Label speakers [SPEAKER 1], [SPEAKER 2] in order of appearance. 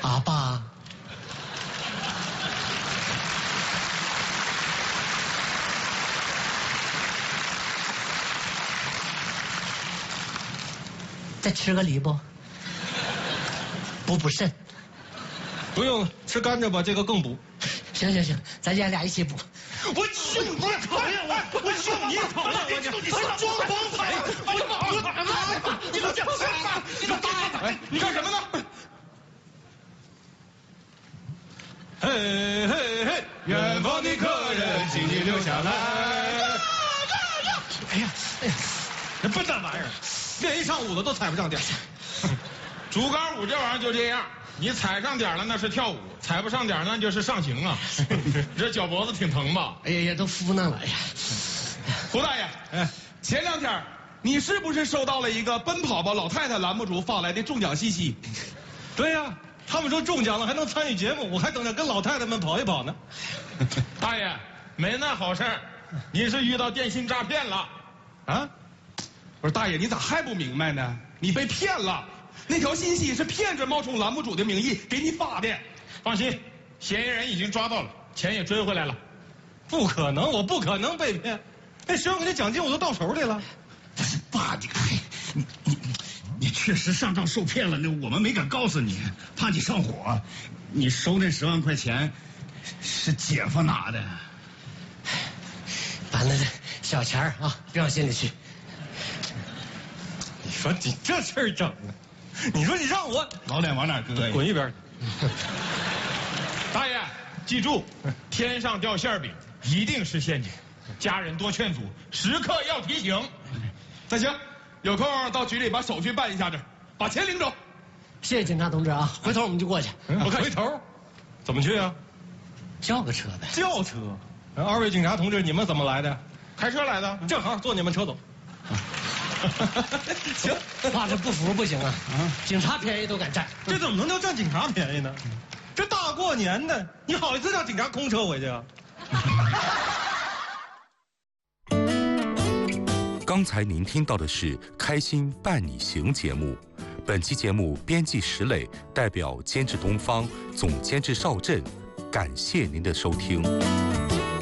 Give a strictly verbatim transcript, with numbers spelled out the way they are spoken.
[SPEAKER 1] 阿爸。再吃个梨不？补补肾。
[SPEAKER 2] 不用了，吃甘蔗吧，这个更补。
[SPEAKER 1] 行行行，咱爷俩一起补。
[SPEAKER 2] 我就你讨厌我，我就你讨厌我，你装疯卖傻！哎呀妈！你给我讲什么？你个大爷！哎，你干什么呢？嘿嘿嘿，远方的客人，请你留下来。哎呀哎呀，这笨蛋玩意儿，练一上午了都踩不上点。竹竿舞这玩意儿就这样。你踩上点了那是跳舞，踩不上点那就是上刑啊！这脚脖子挺疼吧？
[SPEAKER 1] 哎呀呀，都敷那了！哎呀，
[SPEAKER 3] 胡大爷，哎，前两天你是不是收到了一个奔跑吧老太太栏目组发来的中奖信息？
[SPEAKER 2] 对呀、啊，他们说中奖了还能参与节目，我还等着跟老太太们跑一跑呢。
[SPEAKER 3] 大爷，没那好事儿，你是遇到电信诈骗了。
[SPEAKER 2] 啊？
[SPEAKER 3] 不是大爷，你咋还不明白呢？你被骗了。那条信息是骗着冒充栏目组的名义给你发的。
[SPEAKER 4] 放心，嫌疑人已经抓到了，钱也追回来了。
[SPEAKER 2] 不可能，我不可能被骗。那十万块钱奖金我都到手里了。
[SPEAKER 5] 不是爸，你你你你确实上当受骗了，那我们没敢告诉你，怕你上火。你收那十万块钱是姐夫拿的。
[SPEAKER 1] 把那小钱儿啊，别往心里去。
[SPEAKER 2] 你说你这事儿整的。你说你让我
[SPEAKER 5] 老脸往哪搁呀？
[SPEAKER 2] 滚一边！
[SPEAKER 4] 大爷，记住，天上掉馅饼一定是陷阱，家人多劝阻，时刻要提醒。
[SPEAKER 3] 那行，有空到局里把手续办一下子，把钱领走。
[SPEAKER 1] 谢谢警察同志啊，回头我们就过去。
[SPEAKER 2] 我看回头，怎么去啊？
[SPEAKER 1] 叫个车呗。
[SPEAKER 2] 轿车。二位警察同志，你们怎么来的？
[SPEAKER 4] 开车来的，
[SPEAKER 2] 正好坐你们车走。行，
[SPEAKER 1] 爸这不服不行啊！啊，警察便宜都敢占，
[SPEAKER 2] 这怎么能叫占警察便宜呢？这大过年的，你好意思让警察空车回去啊？
[SPEAKER 6] 刚才您听到的是《开心伴你行》节目，本期节目编辑石磊，代表监制东方，总监制邵震，感谢您的收听。